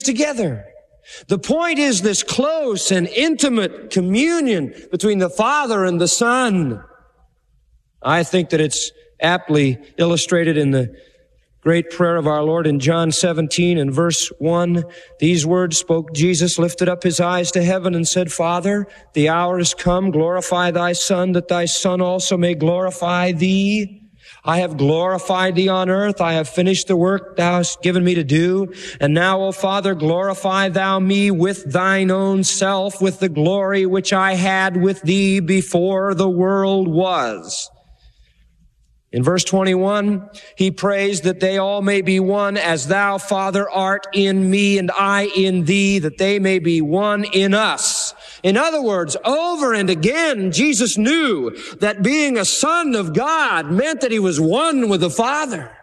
together. The point is this close and intimate communion between the Father and the Son. I think that it's aptly illustrated in the great prayer of our Lord in John 17 and verse 1. These words spoke Jesus, lifted up his eyes to heaven and said, Father, the hour is come, glorify thy Son, that thy Son also may glorify thee. I have glorified thee on earth. I have finished the work thou hast given me to do. And now, O Father, glorify thou me with thine own self, with the glory which I had with thee before the world was. In verse 21, he prays that they all may be one as thou, Father, art in me and I in thee, that they may be one in us. In other words, over and again, Jesus knew that being a son of God meant that he was one with the Father.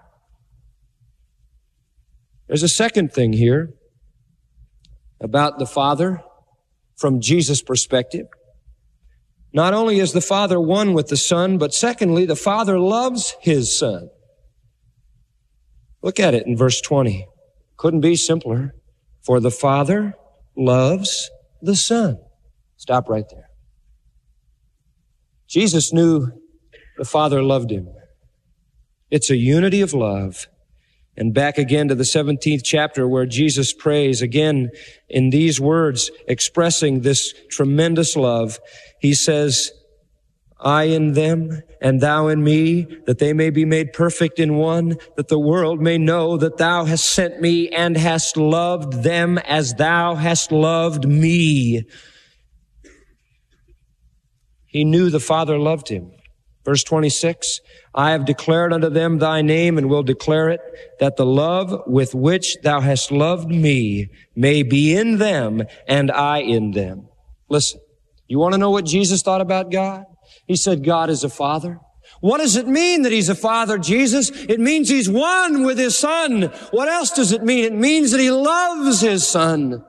There's a second thing here about the Father from Jesus' perspective. Not only is the Father one with the Son, but secondly, the Father loves his Son. Look at it in verse 20. Couldn't be simpler. For the Father loves the Son. Stop right there. Jesus knew the Father loved him. It's a unity of love. And back again to the 17th chapter where Jesus prays again in these words, expressing this tremendous love. He says, I in them and thou in me, that they may be made perfect in one, that the world may know that thou hast sent me and hast loved them as thou hast loved me. He knew the Father loved him. Verse 26, I have declared unto them thy name and will declare it, that the love with which thou hast loved me may be in them and I in them. Listen, you want to know what Jesus thought about God? He said God is a Father. What does it mean that he's a Father, Jesus? It means he's one with his Son. What else does it mean? It means that he loves his Son.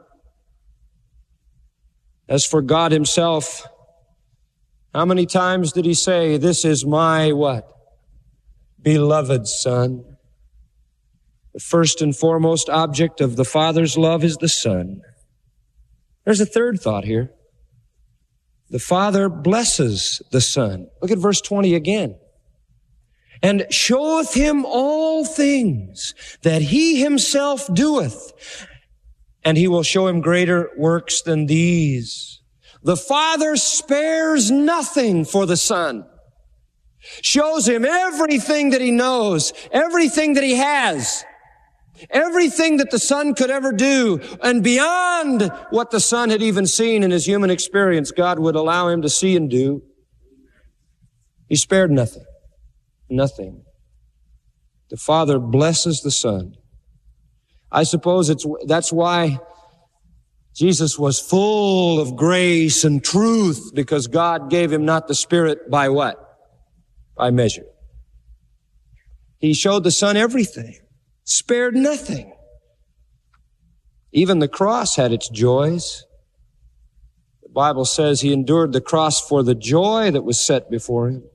As for God himself, how many times did he say, this is my what? Beloved Son. The first and foremost object of the Father's love is the Son. There's a third thought here. The Father blesses the Son. Look at verse 20 again. And showeth him all things that he himself doeth, and he will show him greater works than these. The Father spares nothing for the Son. Shows him everything that he knows, everything that he has, everything that the Son could ever do, and beyond what the Son had even seen in his human experience, God would allow him to see and do. He spared nothing. Nothing. The Father blesses the Son. I suppose that's why Jesus was full of grace and truth, because God gave him not the Spirit by what? By measure. He showed the Son everything, spared nothing. Even the cross had its joys. The Bible says he endured the cross for the joy that was set before him.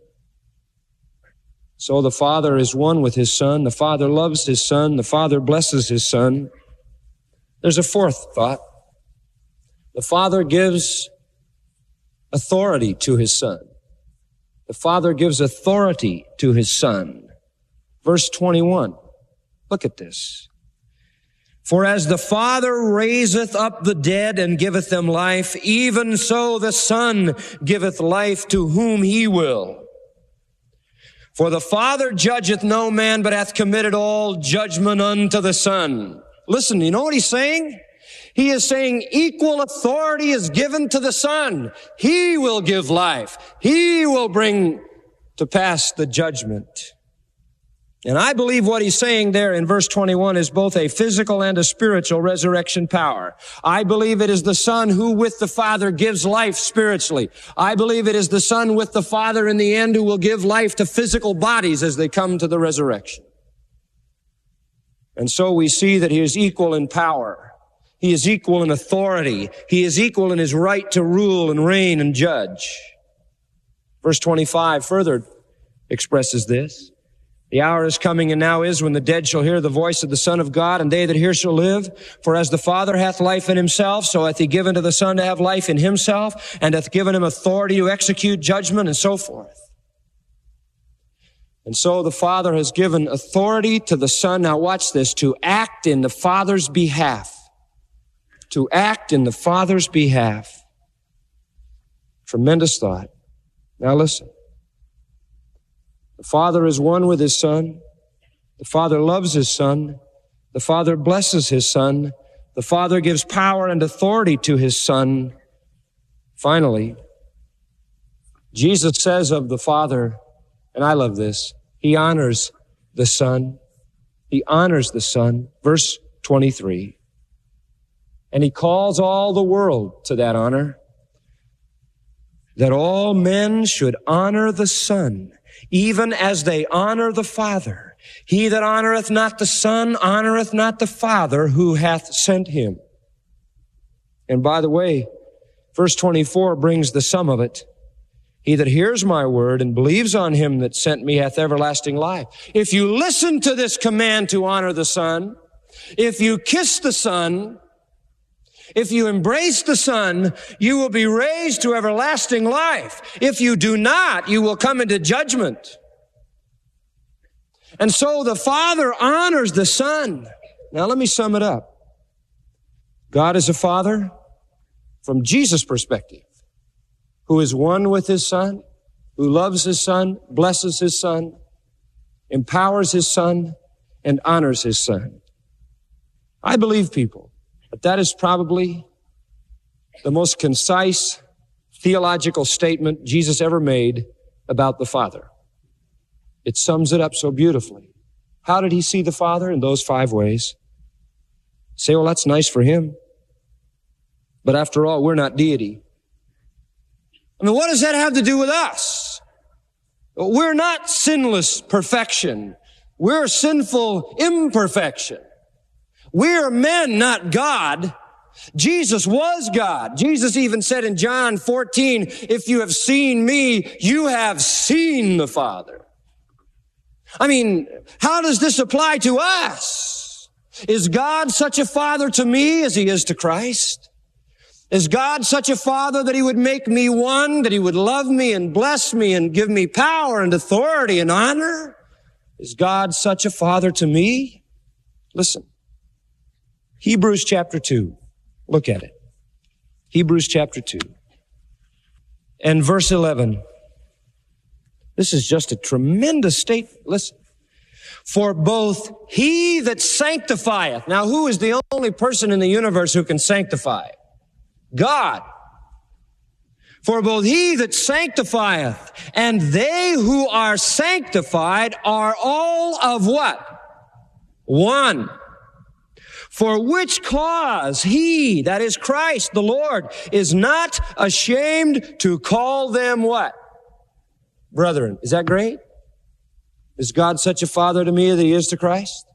So the Father is one with his Son. The Father loves his Son. The Father blesses his Son. There's a fourth thought. The Father gives authority to his Son. The Father gives authority to his Son. Verse 21. Look at this. For as the Father raiseth up the dead and giveth them life, even so the Son giveth life to whom he will. For the Father judgeth no man, but hath committed all judgment unto the Son. Listen, you know what he's saying? He is saying equal authority is given to the Son. He will give life. He will bring to pass the judgment. And I believe what he's saying there in verse 21 is both a physical and a spiritual resurrection power. I believe it is the Son who with the Father gives life spiritually. I believe it is the Son with the Father in the end who will give life to physical bodies as they come to the resurrection. And so we see that he is equal in power. He is equal in authority. He is equal in his right to rule and reign and judge. Verse 25 further expresses this. The hour is coming and now is when the dead shall hear the voice of the Son of God, and they that hear shall live. For as the Father hath life in himself, so hath he given to the Son to have life in himself, and hath given him authority to execute judgment, and so forth. And so the Father has given authority to the Son, now watch this, to act in the Father's behalf. To act in the Father's behalf. Tremendous thought. Now listen. The Father is one with his Son. The Father loves his Son. The Father blesses his Son. The Father gives power and authority to his Son. Finally, Jesus says of the Father, and I love this, he honors the Son. He honors the Son. Verse 23. And he calls all the world to that honor, that all men should honor the Son, even as they honor the Father. He that honoreth not the Son honoreth not the Father who hath sent him. And by the way, verse 24 brings the sum of it. He that hears my word and believes on him that sent me hath everlasting life. If you listen to this command to honor the Son, if you kiss the Son, if you embrace the Son, you will be raised to everlasting life. If you do not, you will come into judgment. And so the Father honors the Son. Now let me sum it up. God is a Father from Jesus' perspective, who is one with his Son, who loves his Son, blesses his Son, empowers his Son, and honors his Son. I believe, people, but that is probably the most concise theological statement Jesus ever made about the Father. It sums it up so beautifully. How did he see the Father? In those 5 ways. Say, well, that's nice for him. But after all, we're not deity. I mean, what does that have to do with us? We're not sinless perfection. We're sinful imperfection. We're men, not God. Jesus was God. Jesus even said in John 14, if you have seen me, you have seen the Father. I mean, how does this apply to us? Is God such a Father to me as he is to Christ? Is God such a Father that he would make me one, that he would love me and bless me and give me power and authority and honor? Is God such a Father to me? Listen. Hebrews chapter 2. Look at it. Hebrews chapter 2. And verse 11. This is just a tremendous statement. Listen. For both he that sanctifieth. Now, who is the only person in the universe who can sanctify? God. For both he that sanctifieth and they who are sanctified are all of what? One. For which cause he, that is Christ the Lord, is not ashamed to call them what? Brethren. Is that great? Is God such a Father to me that he is to Christ?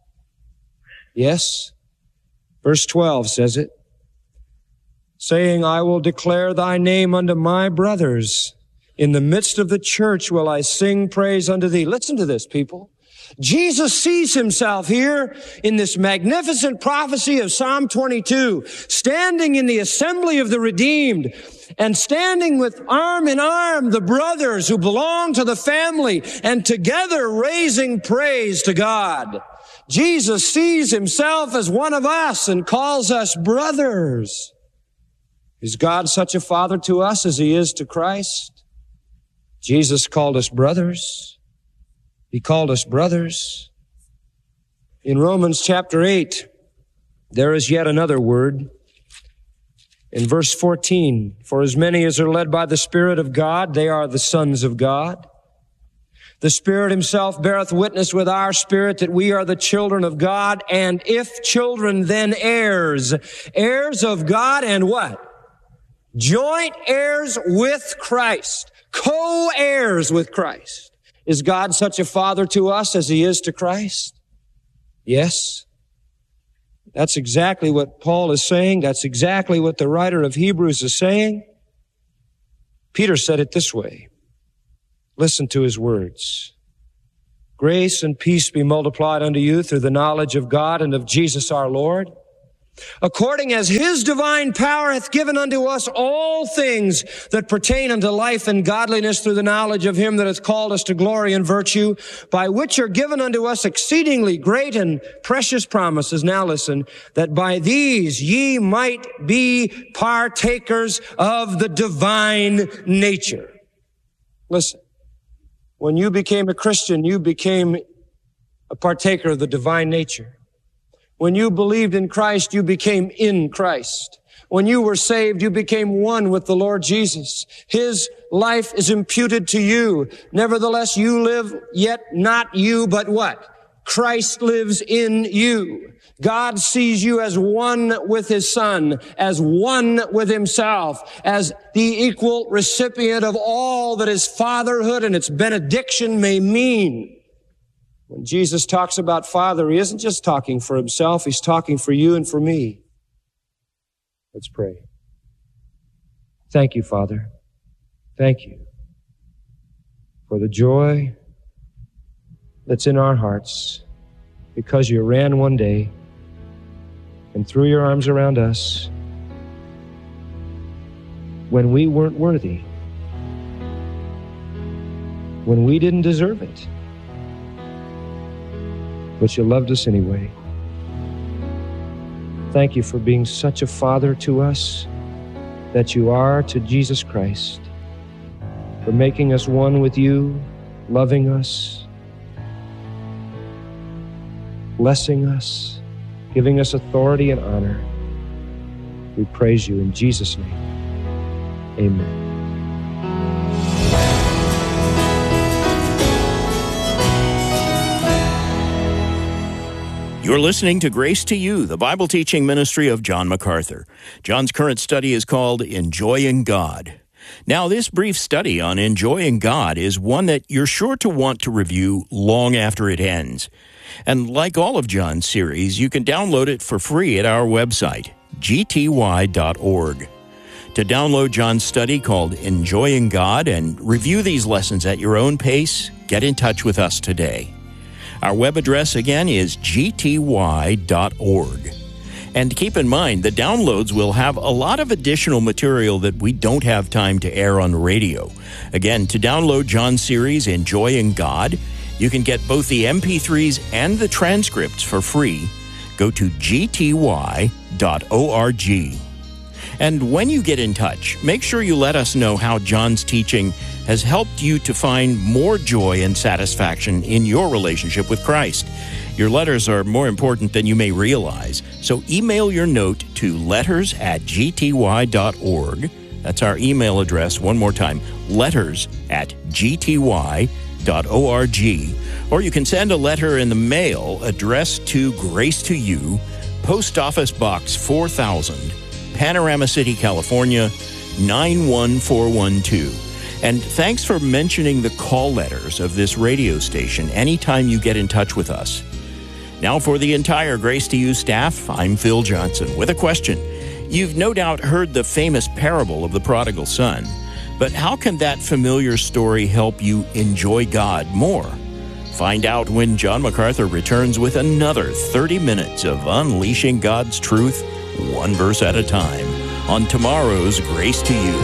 Yes. Verse 12 says it. Saying, I will declare thy name unto my brothers. In the midst of the church will I sing praise unto thee. Listen to this, people. Jesus sees himself here in this magnificent prophecy of Psalm 22, standing in the assembly of the redeemed and standing with arm in arm the brothers who belong to the family and together raising praise to God. Jesus sees himself as one of us and calls us brothers. Is God such a Father to us as he is to Christ? Jesus called us brothers. He called us brothers. In Romans chapter 8, there is yet another word. In verse 14, for as many as are led by the Spirit of God, they are the sons of God. The Spirit himself beareth witness with our spirit that we are the children of God, and if children, then heirs. Heirs of God and what? Joint heirs with Christ. Co-heirs with Christ. Is God such a Father to us as he is to Christ? Yes. That's exactly what Paul is saying. That's exactly what the writer of Hebrews is saying. Peter said it this way. Listen to his words. Grace and peace be multiplied unto you through the knowledge of God and of Jesus our Lord, according as his divine power hath given unto us all things that pertain unto life and godliness through the knowledge of him that hath called us to glory and virtue, by which are given unto us exceedingly great and precious promises. Now listen, that by these ye might be partakers of the divine nature. Listen, when you became a Christian, you became a partaker of the divine nature. When you believed in Christ, you became in Christ. When you were saved, you became one with the Lord Jesus. His life is imputed to you. Nevertheless, you live, yet not you, but what? Christ lives in you. God sees you as one with his Son, as one with himself, as the equal recipient of all that his fatherhood and its benediction may mean. When Jesus talks about Father, he isn't just talking for himself, he's talking for you and for me. Let's pray. Thank you, Father. Thank you for the joy that's in our hearts because you ran one day and threw your arms around us when we weren't worthy, when we didn't deserve it. But you loved us anyway. Thank you for being such a father to us that you are to Jesus Christ, for making us one with you, loving us, blessing us, giving us authority and honor. We praise you in Jesus' name. Amen. You're listening to Grace to You, the Bible teaching ministry of John MacArthur. John's current study is called Enjoying God. Now, this brief study on enjoying God is one that you're sure to want to review long after it ends. And like all of John's series, you can download it for free at our website, gty.org. To download John's study called Enjoying God and review these lessons at your own pace, get in touch with us today. Our web address again is gty.org. And keep in mind, the downloads will have a lot of additional material that we don't have time to air on the radio. Again, to download John's series, Enjoying God, you can get both the MP3s and the transcripts for free. Go to gty.org. And when you get in touch, make sure you let us know how John's teaching has helped you to find more joy and satisfaction in your relationship with Christ. Your letters are more important than you may realize, so email your note to letters@gty.org. That's our email address, one more time, letters@gty.org. Or you can send a letter in the mail addressed to Grace to You, Post Office Box 4000, Panorama City, California, 91412. And thanks for mentioning the call letters of this radio station anytime you get in touch with us. Now for the entire Grace to You staff, I'm Phil Johnson with a question. You've no doubt heard the famous parable of the prodigal son, but how can that familiar story help you enjoy God more? Find out when John MacArthur returns with another 30 minutes of unleashing God's truth, one verse at a time, on tomorrow's Grace to You.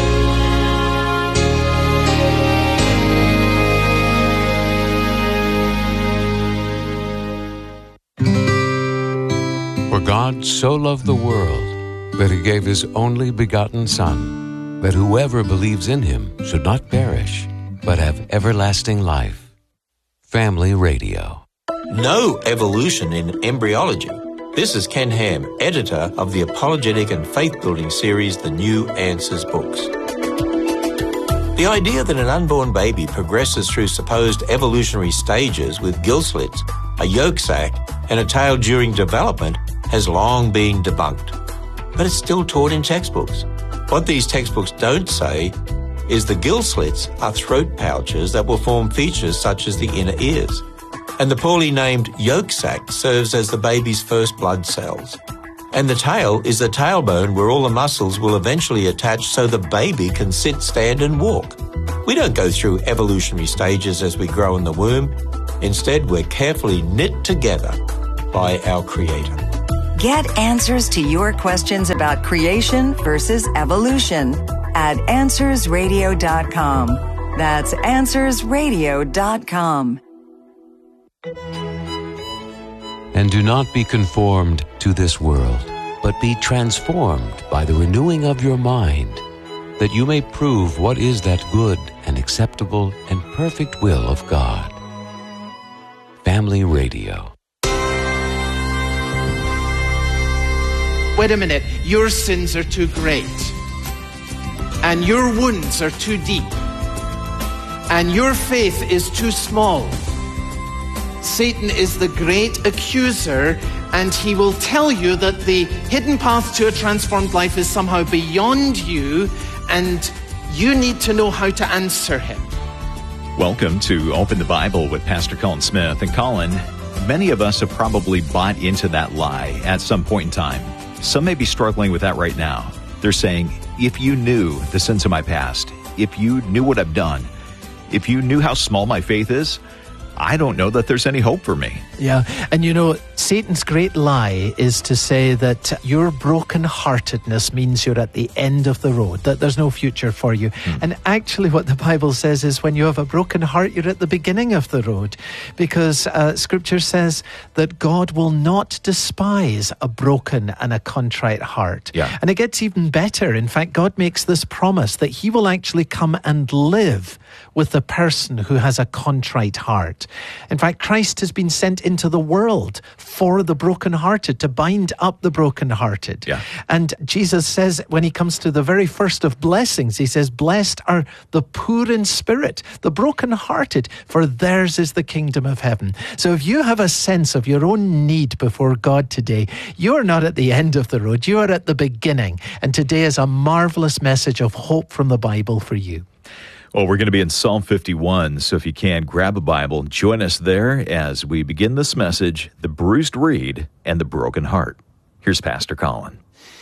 For God so loved the world that he gave his only begotten Son, that whoever believes in him should not perish, but have everlasting life. Family Radio. No evolution in embryology. This is Ken Ham, editor of the apologetic and faith-building series, The New Answers books. The idea that an unborn baby progresses through supposed evolutionary stages with gill slits, a yolk sac, and a tail during development has long been debunked. But it's still taught in textbooks. What these textbooks don't say is the gill slits are throat pouches that will form features such as the inner ears. And the poorly named yolk sac serves as the baby's first blood cells. And the tail is the tailbone where all the muscles will eventually attach so the baby can sit, stand and walk. We don't go through evolutionary stages as we grow in the womb. Instead, we're carefully knit together by our Creator. Get answers to your questions about creation versus evolution at AnswersRadio.com. That's AnswersRadio.com. And do not be conformed to this world, but be transformed by the renewing of your mind, that you may prove what is that good and acceptable and perfect will of God. Family Radio. Wait a minute, your sins are too great, and your wounds are too deep, and your faith is too small. Satan is the great accuser, and he will tell you that the hidden path to a transformed life is somehow beyond you, and you need to know how to answer him. Welcome to Open the Bible with Pastor Colin Smith. And Colin, many of us have probably bought into that lie at some point in time. Some may be struggling with that right now. They're saying, if you knew the sins of my past, if you knew what I've done, if you knew how small my faith is, I don't know that there's any hope for me. Yeah, and you know, Satan's great lie is to say that your brokenheartedness means you're at the end of the road, that there's no future for you. And actually what the Bible says is when you have a broken heart, you're at the beginning of the road, because Scripture says that God will not despise a broken and a contrite heart. Yeah. And it gets even better. In fact, God makes this promise that he will actually come and live with the person who has a contrite heart. In fact, Christ has been sent into the world for the brokenhearted, to bind up the brokenhearted. Yeah. And Jesus says, when he comes to the very first of blessings, he says, blessed are the poor in spirit, the brokenhearted, for theirs is the kingdom of heaven. So if you have a sense of your own need before God today, you're not at the end of the road, you are at the beginning. And today is a marvelous message of hope from the Bible for you. Well, we're going to be in Psalm 51, so if you can, grab a Bible and join us there as we begin this message, The Bruised Reed and the Broken Heart. Here's Pastor Colin.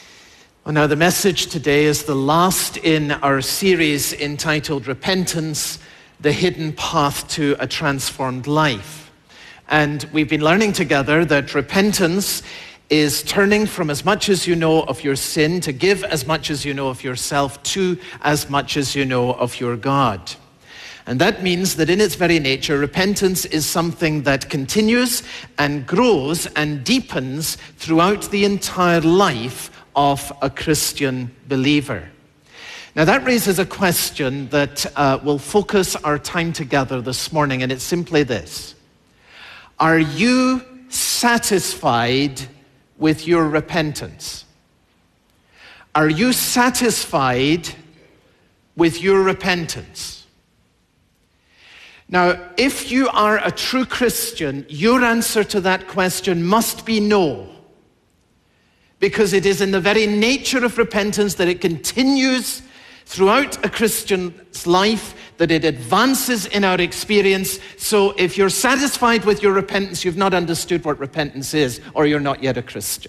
Well, now the message today is the last in our series entitled Repentance, the Hidden Path to a Transformed Life. And we've been learning together that repentance is turning from as much as you know of your sin to give as much as you know of yourself to as much as you know of your God. And that means that in its very nature, repentance is something that continues and grows and deepens throughout the entire life of a Christian believer. Now that raises a question that will focus our time together this morning, and it's simply this. Are you satisfied with your repentance? Are you satisfied with your repentance? Now, if you are a true Christian, your answer to that question must be no, because it is in the very nature of repentance that it continues throughout a Christian's life, that it advances in our experience. So if you're satisfied with your repentance, you've not understood what repentance is, or you're not yet a Christian.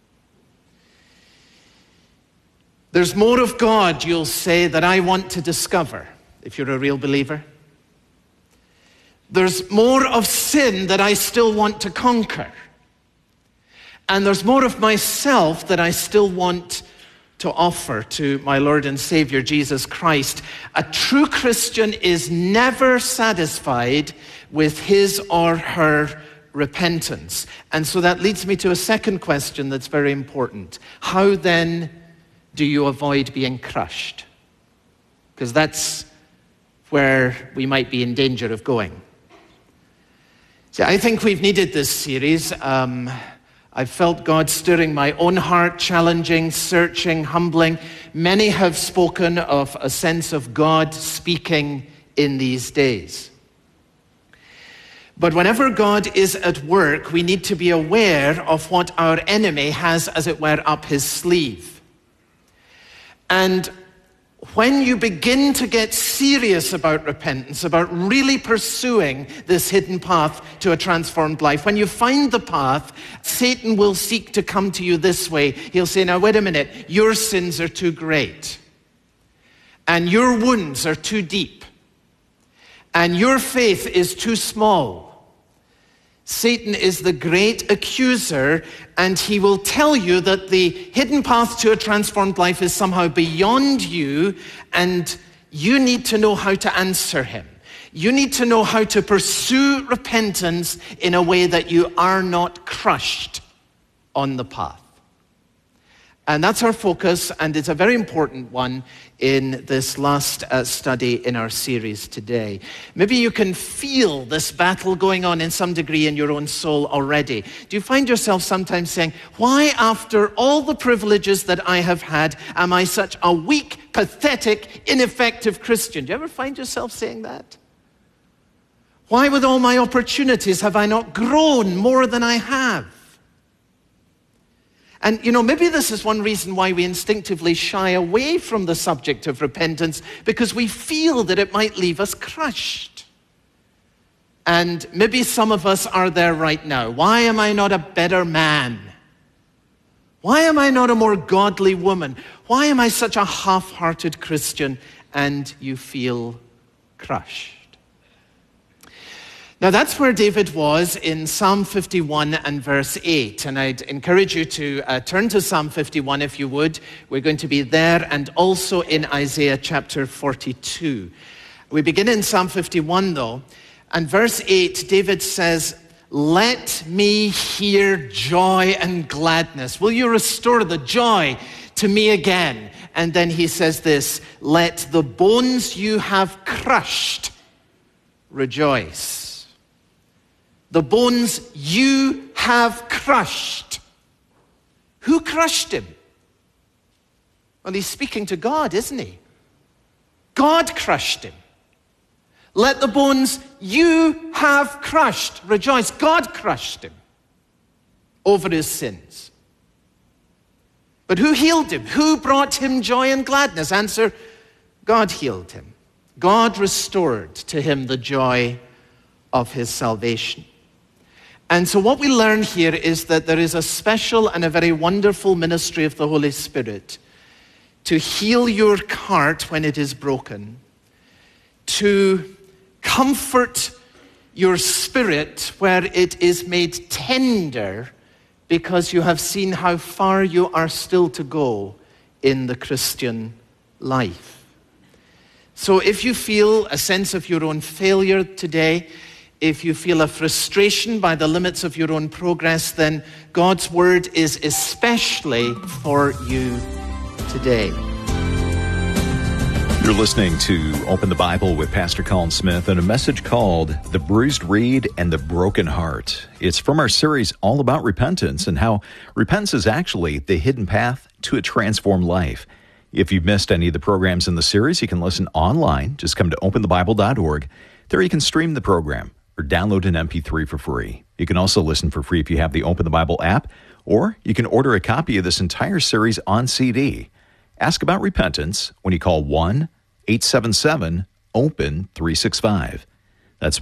There's more of God, you'll say, that I want to discover, if you're a real believer. There's more of sin that I still want to conquer. And there's more of myself that I still want to offer to my Lord and Savior, Jesus Christ. A true Christian is never satisfied with his or her repentance. And so that leads me to a second question that's very important. How then do you avoid being crushed? Because that's where we might be in danger of going. See, I think we've needed this series. I've felt God stirring my own heart, challenging, searching, humbling. Many have spoken of a sense of God speaking in these days. But whenever God is at work, we need to be aware of what our enemy has, as it were, up his sleeve. And when you begin to get serious about repentance, about really pursuing this hidden path to a transformed life, when you find the path, Satan will seek to come to you this way. He'll say, now wait a minute, your sins are too great, and your wounds are too deep, and your faith is too small. Satan is the great accuser, and he will tell you that the hidden path to a transformed life is somehow beyond you, and you need to know how to answer him. You need to know how to pursue repentance in a way that you are not crushed on the path. And that's our focus, and it's a very important one in this last study in our series today. Maybe you can feel this battle going on in some degree in your own soul already. Do you find yourself sometimes saying, why after all the privileges that I have had, am I such a weak, pathetic, ineffective Christian? Do you ever find yourself saying that? Why with all my opportunities have I not grown more than I have? And, maybe this is one reason why we instinctively shy away from the subject of repentance, because we feel that it might leave us crushed. And maybe some of us are there right now. Why am I not a better man? Why am I not a more godly woman? Why am I such a half-hearted Christian? And you feel crushed. Now that's where David was in Psalm 51 and verse 8. And I'd encourage you to turn to Psalm 51 if you would. We're going to be there and also in Isaiah chapter 42. We begin in Psalm 51 though. And verse 8, David says, "Let me hear joy and gladness. Will you restore the joy to me again?" And then he says this, "Let the bones you have crushed rejoice." The bones you have crushed. Who crushed him? Well, he's speaking to God, isn't he? God crushed him. Let the bones you have crushed rejoice. God crushed him over his sins. But who healed him? Who brought him joy and gladness? Answer, God healed him. God restored to him the joy of his salvation. And so what we learn here is that there is a special and a very wonderful ministry of the Holy Spirit to heal your heart when it is broken, to comfort your spirit where it is made tender because you have seen how far you are still to go in the Christian life. So if you feel a sense of your own failure today, if you feel a frustration by the limits of your own progress, then God's word is especially for you today. You're listening to Open the Bible with Pastor Colin Smith and a message called The Bruised Reed and the Broken Heart. It's from our series all about repentance and how repentance is actually the hidden path to a transformed life. If you've missed any of the programs in the series, you can listen online. Just come to openthebible.org. There you can stream the program or download an MP3 for free. You can also listen for free if you have the Open the Bible app, or you can order a copy of this entire series on CD. Ask about repentance when you call 1-877-OPEN-365. That's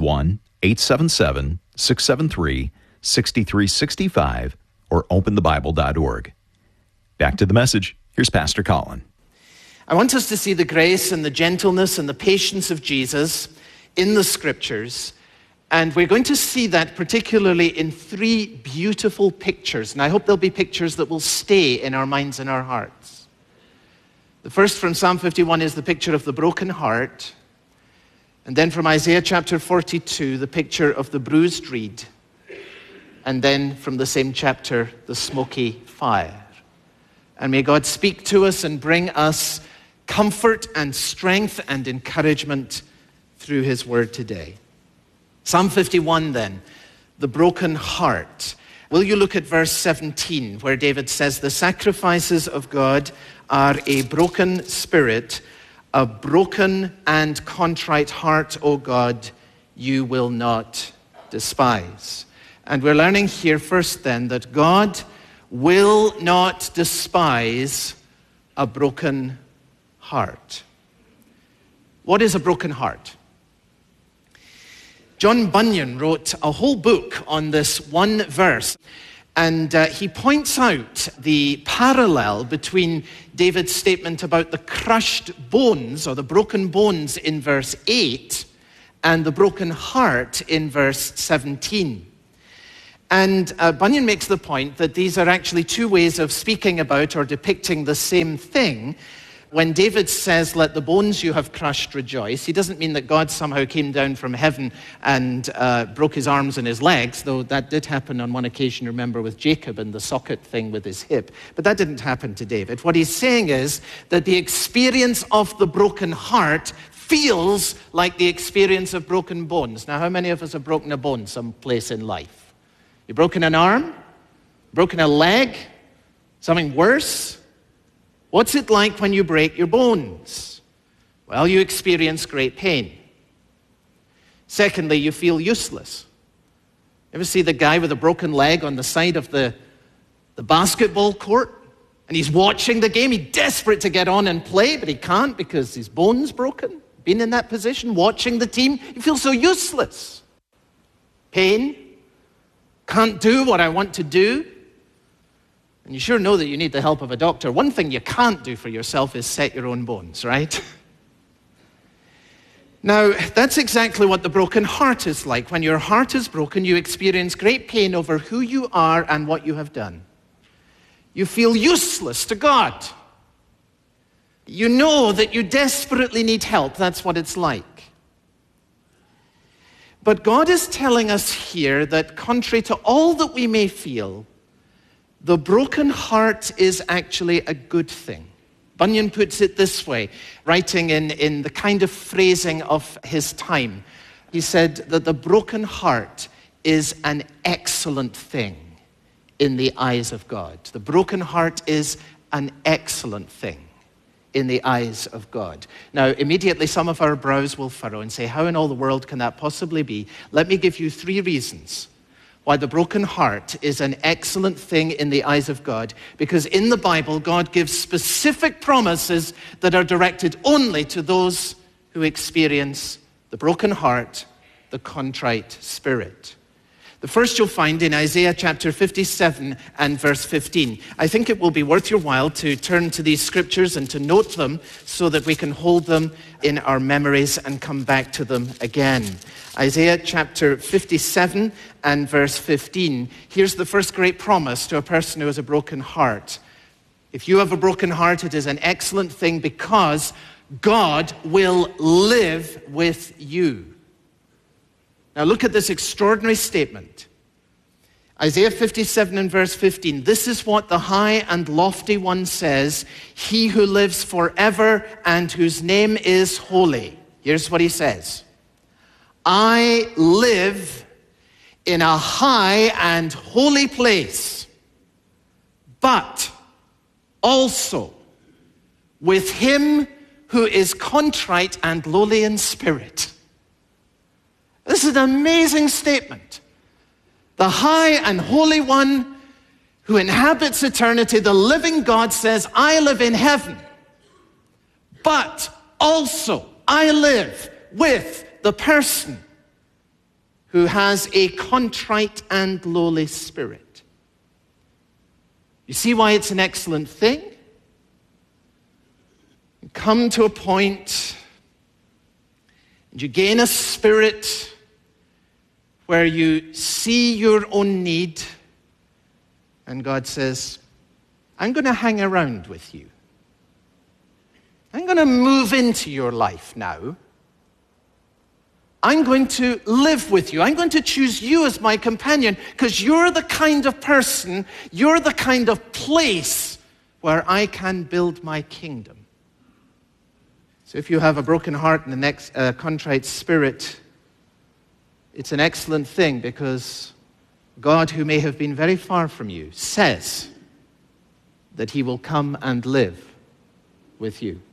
1-877-673-6365 or openthebible.org. Back to the message. Here's Pastor Colin. I want us to see the grace and the gentleness and the patience of Jesus in the Scriptures. And we're going to see that particularly in three beautiful pictures. And I hope they'll be pictures that will stay in our minds and our hearts. The first from Psalm 51 is the picture of the broken heart. And then from Isaiah chapter 42, the picture of the bruised reed. And then from the same chapter, the smoky fire. And may God speak to us and bring us comfort and strength and encouragement through his word today. Psalm 51 then, the broken heart. Will you look at verse 17 where David says, "The sacrifices of God are a broken spirit, a broken and contrite heart, O God, you will not despise." And we're learning here first then that God will not despise a broken heart. What is a broken heart? John Bunyan wrote a whole book on this one verse, and he points out the parallel between David's statement about the crushed bones or the broken bones in verse 8 and the broken heart in verse 17. And Bunyan makes the point that these are actually two ways of speaking about or depicting the same thing. When David says, let the bones you have crushed rejoice, he doesn't mean that God somehow came down from heaven and broke his arms and his legs, though that did happen on one occasion, remember, with Jacob and the socket thing with his hip. But that didn't happen to David. What he's saying is that the experience of the broken heart feels like the experience of broken bones. Now, how many of us have broken a bone someplace in life? You've broken an arm? Broken a leg? Something worse? What's it like when you break your bones? Well, you experience great pain. Secondly, you feel useless. Ever see the guy with a broken leg on the side of the basketball court? And he's watching the game. He's desperate to get on and play, but he can't because his bone's broken. Been in that position, watching the team. You feel so useless. Pain. Can't do what I want to do. And you sure know that you need the help of a doctor. One thing you can't do for yourself is set your own bones, right? Now, that's exactly what the broken heart is like. When your heart is broken, you experience great pain over who you are and what you have done. You feel useless to God. You know that you desperately need help. That's what it's like. But God is telling us here that contrary to all that we may feel, the broken heart is actually a good thing. Bunyan puts it this way, writing in the kind of phrasing of his time. He said that the broken heart is an excellent thing in the eyes of God. The broken heart is an excellent thing in the eyes of God. Now, immediately some of our brows will furrow and say, how in all the world can that possibly be? Let me give you 3 reasons why the broken heart is an excellent thing in the eyes of God. Because in the Bible, God gives specific promises that are directed only to those who experience the broken heart, the contrite spirit. The first you'll find in Isaiah chapter 57 and verse 15. I think it will be worth your while to turn to these scriptures and to note them so that we can hold them in our memories and come back to them again. Isaiah chapter 57 and verse 15. Here's the first great promise to a person who has a broken heart. If you have a broken heart, it is an excellent thing because God will live with you. Now look at this extraordinary statement. Isaiah 57 and verse 15. This is what the high and lofty one says, he who lives forever and whose name is holy. Here's what he says. I live in a high and holy place, but also with him who is contrite and lowly in spirit. This is an amazing statement. The high and holy one who inhabits eternity, the living God says, I live in heaven, but also I live with the person who has a contrite and lowly spirit. You see why it's an excellent thing? You come to a point and you gain a spirit where you see your own need and God says, I'm going to hang around with you. I'm going to move into your life now. I'm going to live with you. I'm going to choose you as my companion because you're the kind of person, you're the kind of place where I can build my kingdom. So if you have a broken heart and a contrite spirit, it's an excellent thing because God, who may have been very far from you, says that he will come and live with you.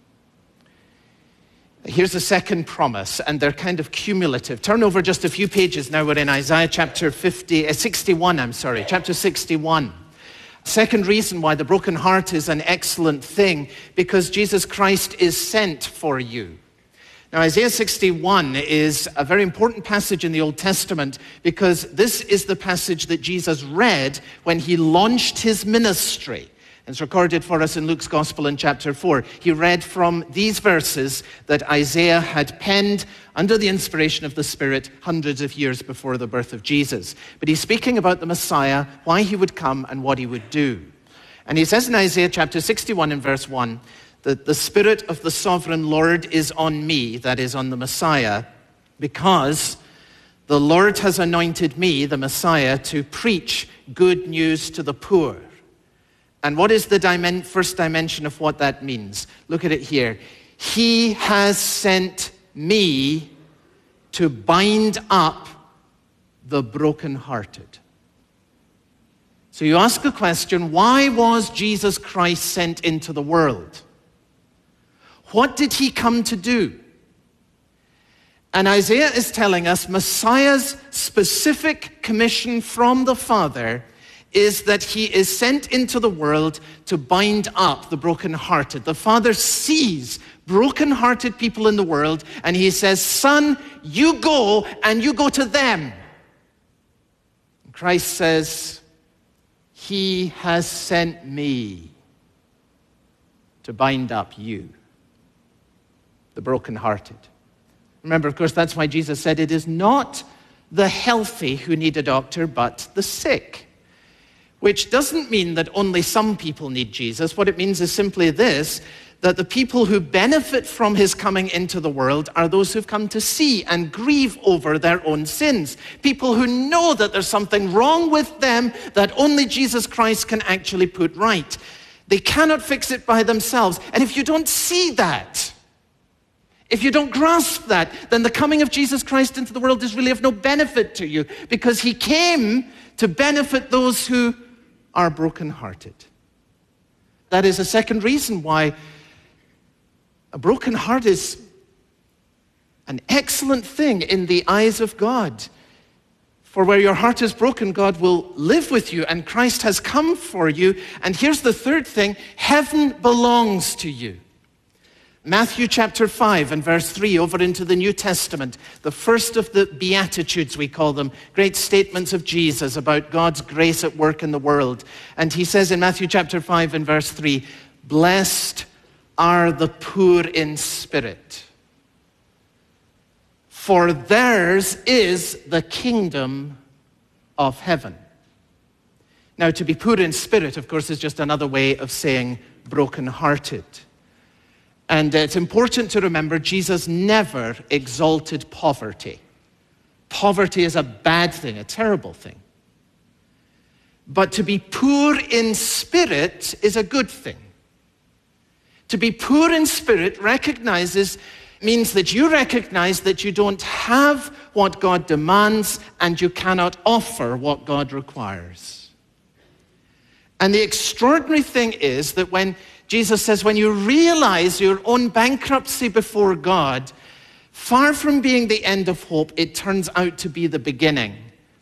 Here's the second promise, and they're kind of cumulative. Turn over just a few pages now. We're in Isaiah chapter 61. Chapter 61. Second reason why the broken heart is an excellent thing, because Jesus Christ is sent for you. Now, Isaiah 61 is a very important passage in the Old Testament because this is the passage that Jesus read when he launched his ministry. It's recorded for us in Luke's Gospel in chapter 4. He read from these verses that Isaiah had penned under the inspiration of the Spirit hundreds of years before the birth of Jesus. But he's speaking about the Messiah, why he would come and what he would do. And he says in Isaiah chapter 61 and verse 1 that the Spirit of the Sovereign Lord is on me, that is on the Messiah, because the Lord has anointed me, the Messiah, to preach good news to the poor. And what is the first dimension of what that means? Look at it here. He has sent me to bind up the brokenhearted. So you ask the question, why was Jesus Christ sent into the world? What did he come to do? And Isaiah is telling us Messiah's specific commission from the Father is that he is sent into the world to bind up the brokenhearted. The Father sees brokenhearted people in the world, and he says, Son, you go, and you go to them. And Christ says, he has sent me to bind up you, the brokenhearted. Remember, of course, that's why Jesus said it is not the healthy who need a doctor, but the sick. Which doesn't mean that only some people need Jesus. What it means is simply this, that the people who benefit from his coming into the world are those who've come to see and grieve over their own sins. People who know that there's something wrong with them that only Jesus Christ can actually put right. They cannot fix it by themselves. And if you don't see that, if you don't grasp that, then the coming of Jesus Christ into the world is really of no benefit to you, because he came to benefit those who are brokenhearted. That is a second reason why a broken heart is an excellent thing in the eyes of God. For where your heart is broken, God will live with you, and Christ has come for you. And here's the third thing, heaven belongs to you. Matthew chapter 5 and verse 3 over into the New Testament, the first of the Beatitudes, we call them, great statements of Jesus about God's grace at work in the world. And he says in Matthew chapter 5 and verse 3, blessed are the poor in spirit, for theirs is the kingdom of heaven. Now, to be poor in spirit, of course, is just another way of saying brokenhearted. And it's important to remember Jesus never exalted poverty. Poverty is a bad thing, a terrible thing. But to be poor in spirit is a good thing. To be poor in spirit means that you recognize that you don't have what God demands and you cannot offer what God requires. And the extraordinary thing is that when Jesus says, when you realize your own bankruptcy before God, far from being the end of hope, it turns out to be the beginning.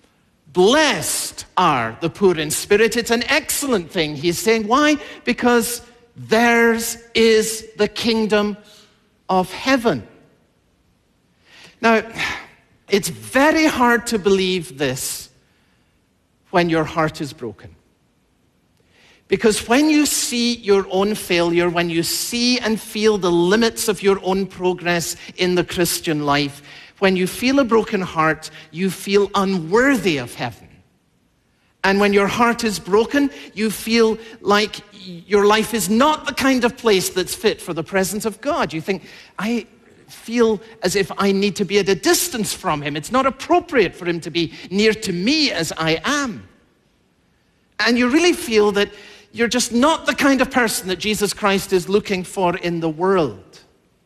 Blessed are the poor in spirit. It's an excellent thing. He's saying, why? Because theirs is the kingdom of heaven. Now, it's very hard to believe this when your heart is broken. Because when you see your own failure, when you see and feel the limits of your own progress in the Christian life, when you feel a broken heart, you feel unworthy of heaven. And when your heart is broken, you feel like your life is not the kind of place that's fit for the presence of God. You think, I feel as if I need to be at a distance from him. It's not appropriate for him to be near to me as I am. And you really feel that you're just not the kind of person that Jesus Christ is looking for in the world.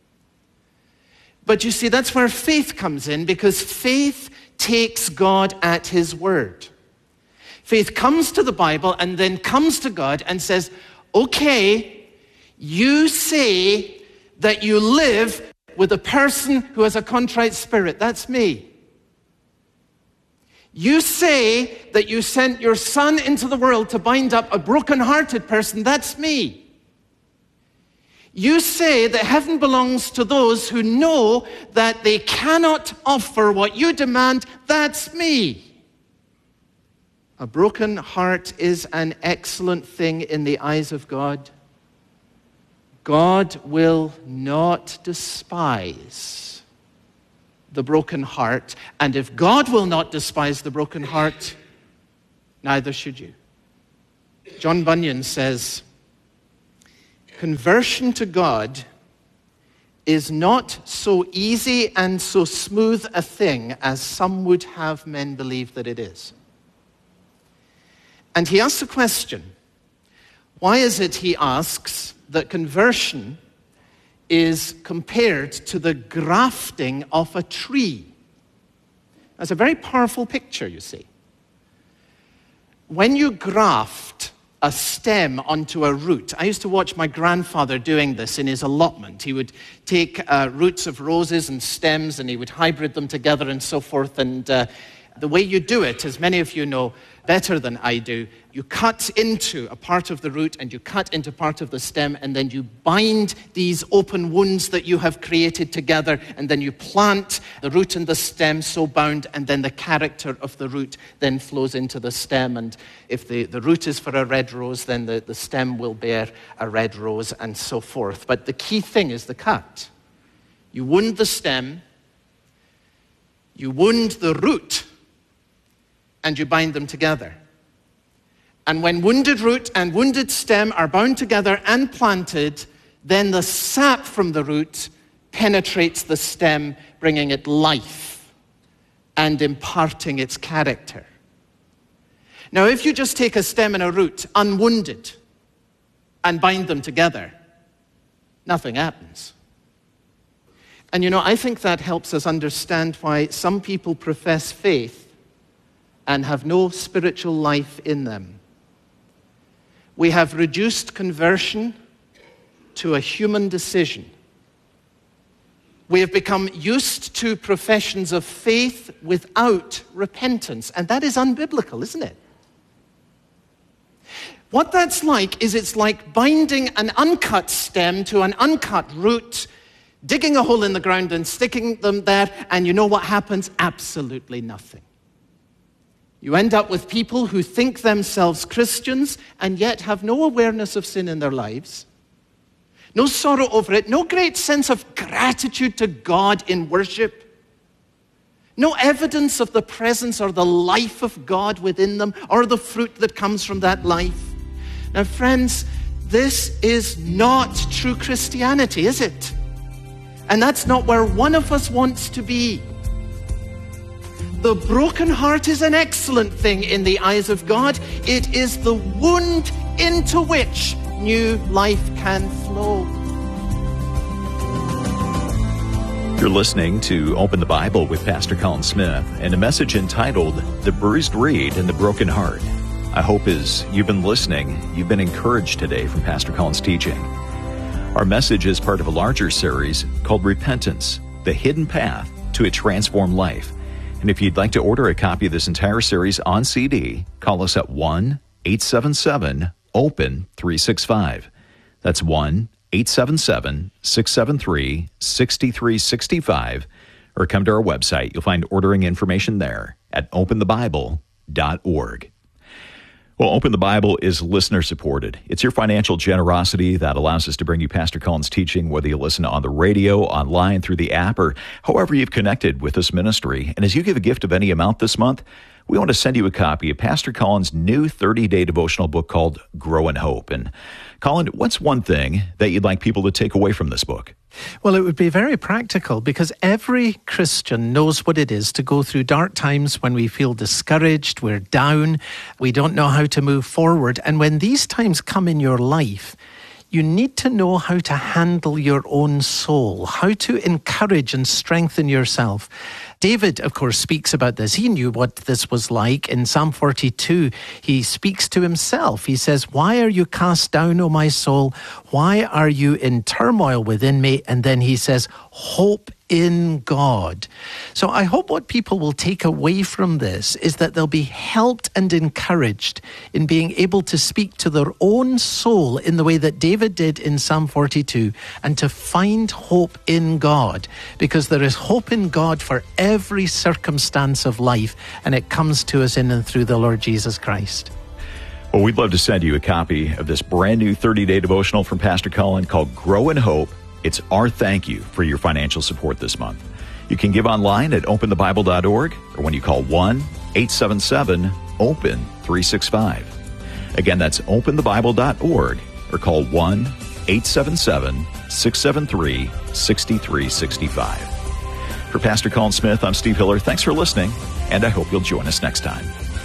But you see, that's where faith comes in, because faith takes God at his word. Faith comes to the Bible and then comes to God and says, okay, you say that you live with a person who has a contrite spirit. That's me. You say that you sent your son into the world to bind up a broken-hearted person. That's me. You say that heaven belongs to those who know that they cannot offer what you demand. That's me. A broken heart is an excellent thing in the eyes of God. God will not despise the broken heart. And if God will not despise the broken heart, neither should you. John Bunyan says, conversion to God is not so easy and so smooth a thing as some would have men believe that it is. And he asks a question. Why is it, he asks, that conversion is compared to the grafting of a tree? That's a very powerful picture, you see. When you graft a stem onto a root. I used to watch my grandfather doing this in his allotment. He would take roots of roses and stems and he would hybrid them together and so forth. And the way you do it, as many of you know better than I do, you cut into a part of the root and you cut into part of the stem and then you bind these open wounds that you have created together and then you plant the root and the stem so bound and then the character of the root then flows into the stem. And if the root is for a red rose, then the stem will bear a red rose and so forth. But the key thing is the cut. You wound the stem, you wound the root, and you bind them together. And when wounded root and wounded stem are bound together and planted, then the sap from the root penetrates the stem, bringing it life and imparting its character. Now, if you just take a stem and a root, unwounded, and bind them together, nothing happens. And you know, I think that helps us understand why some people profess faith and have no spiritual life in them. We have reduced conversion to a human decision. We have become used to professions of faith without repentance, and that is unbiblical, isn't it? What that's like is it's like binding an uncut stem to an uncut root, digging a hole in the ground and sticking them there, and you know what happens? Absolutely nothing. You end up with people who think themselves Christians and yet have no awareness of sin in their lives, no sorrow over it, no great sense of gratitude to God in worship, no evidence of the presence or the life of God within them or the fruit that comes from that life. Now, friends, this is not true Christianity, is it? And that's not where one of us wants to be. The broken heart is an excellent thing in the eyes of God. It is the wound into which new life can flow. You're listening to Open the Bible with Pastor Colin Smith and a message entitled The Bruised Reed and the Broken Heart. I hope as you've been listening, you've been encouraged today from Pastor Colin's teaching. Our message is part of a larger series called Repentance, the Hidden Path to a Transformed Life. And if you'd like to order a copy of this entire series on CD, call us at 1-877-OPEN-365. That's 1-877-673-6365. Or come to our website. You'll find ordering information there at openthebible.org. Well, Open the Bible is listener-supported. It's your financial generosity that allows us to bring you Pastor Colin's teaching, whether you listen on the radio, online, through the app, or however you've connected with this ministry. And as you give a gift of any amount this month, we want to send you a copy of Pastor Colin's new 30-day devotional book called Grow in Hope. And Colin, what's one thing that you'd like people to take away from this book? Well, it would be very practical because every Christian knows what it is to go through dark times when we feel discouraged, we're down, we don't know how to move forward. And when these times come in your life, you need to know how to handle your own soul, how to encourage and strengthen yourself. David, of course, speaks about this. He knew what this was like. In Psalm 42, he speaks to himself. He says, "Why are you cast down, O my soul? Why are you in turmoil within me?" And then he says, "Hope in God. So I hope what people will take away from this is that they'll be helped and encouraged in being able to speak to their own soul in the way that David did in Psalm 42, and to find hope in God, because there is hope in God for every circumstance of life, and it comes to us in and through the Lord Jesus Christ. Well, we'd love to send you a copy of this brand new 30-day devotional from Pastor Colin called Grow in Hope. It's our thank you for your financial support this month. You can give online at openthebible.org or when you call 1-877-OPEN-365. Again, that's openthebible.org or call 1-877-673-6365. For Pastor Colin Smith, I'm Steve Hiller. Thanks for listening, and I hope you'll join us next time.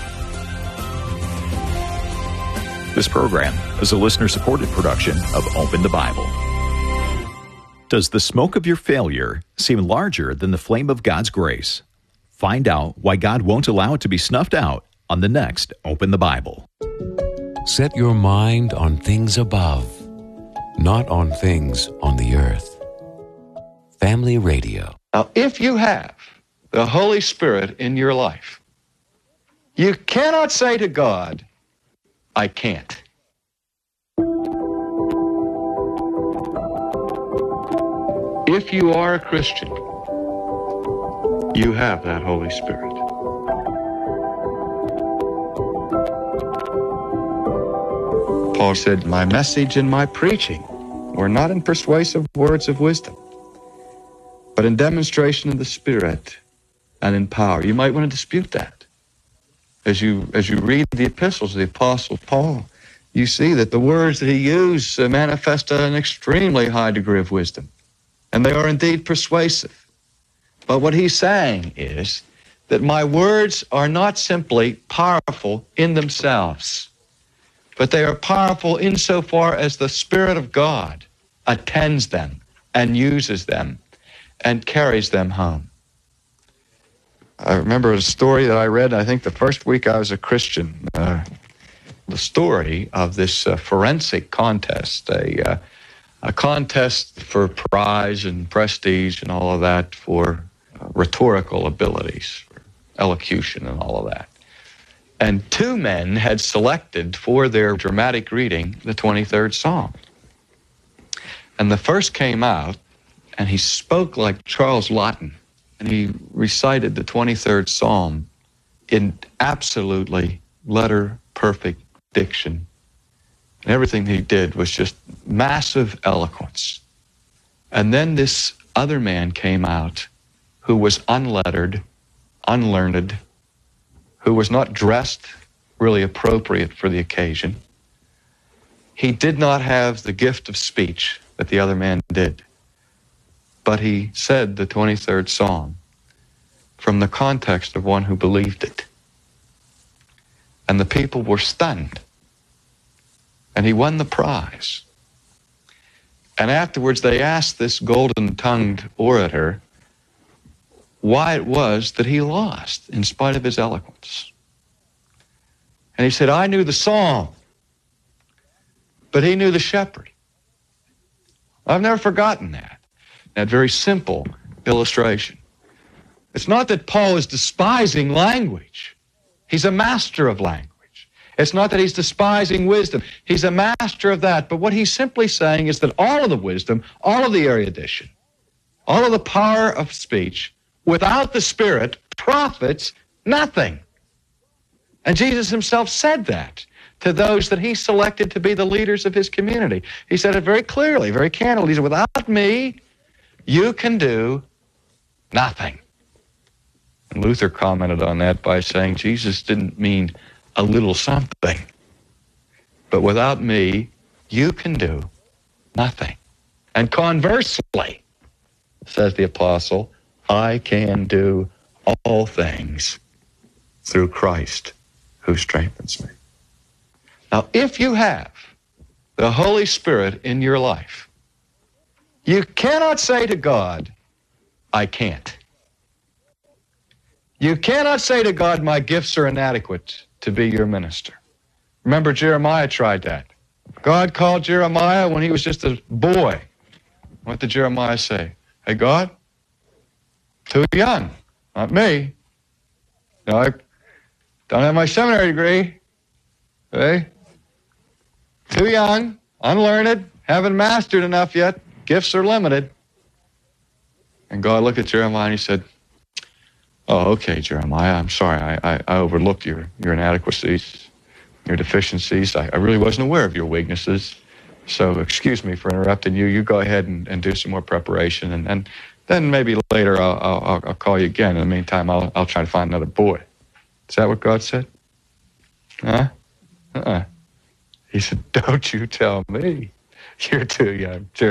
This program is a listener-supported production of Open the Bible. Does the smoke of your failure seem larger than the flame of God's grace? Find out why God won't allow it to be snuffed out on the next Open the Bible. Set your mind on things above, not on things on the earth. Family Radio. Now, if you have the Holy Spirit in your life, you cannot say to God, I can't. If you are a Christian, you have that Holy Spirit. Paul said, my message and my preaching were not in persuasive words of wisdom, but in demonstration of the Spirit and in power. You might want to dispute that. As you read the epistles of the Apostle Paul, you see that the words that he used manifest an extremely high degree of wisdom. And they are indeed persuasive. But what he's saying is that my words are not simply powerful in themselves, but they are powerful insofar as the Spirit of God attends them and uses them and carries them home. I remember a story that I read, I think the first week I was a Christian, the story of this forensic contest, a contest for prize and prestige and all of that, for rhetorical abilities, for elocution and all of that. And two men had selected for their dramatic reading the 23rd Psalm. And the first came out, and he spoke like Charles Laughton. And he recited the 23rd Psalm in absolutely letter-perfect diction. And everything he did was just massive eloquence. And then this other man came out who was unlettered, unlearned, who was not dressed really appropriate for the occasion. He did not have the gift of speech that the other man did. But he said the 23rd Psalm from the context of one who believed it. And the people were stunned. And he won the prize. And afterwards they asked this golden-tongued orator why it was that he lost in spite of his eloquence. And he said, I knew the psalm, but he knew the shepherd. I've never forgotten that. That very simple illustration. It's not that Paul is despising language. He's a master of language. It's not that he's despising wisdom. He's a master of that. But what he's simply saying is that all of the wisdom, all of the erudition, all of the power of speech, without the Spirit, profits nothing. And Jesus himself said that to those that he selected to be the leaders of his community. He said it very clearly, very candidly. He said, without me, you can do nothing. And Luther commented on that by saying Jesus didn't mean a little something. But without me, you can do nothing. And conversely, says the apostle, I can do all things through Christ who strengthens me. Now, if you have the Holy Spirit in your life, you cannot say to God, I can't. You cannot say to God, my gifts are inadequate to be your minister. Remember, Jeremiah tried that. God called Jeremiah when he was just a boy. What did Jeremiah say? Hey, God, Too young. Not me. No, I don't have my seminary degree. Okay? Too young, unlearned, haven't mastered enough yet. Gifts are limited. And God looked at Jeremiah and he said, oh, okay, Jeremiah, I'm sorry. I overlooked your inadequacies, your deficiencies. I really wasn't aware of your weaknesses. So excuse me for interrupting you. You go ahead and do some more preparation. And then maybe later I'll call you again. In the meantime, I'll try to find another boy. Is that what God said? Huh? He said, don't you tell me. You're too young, Jeremiah.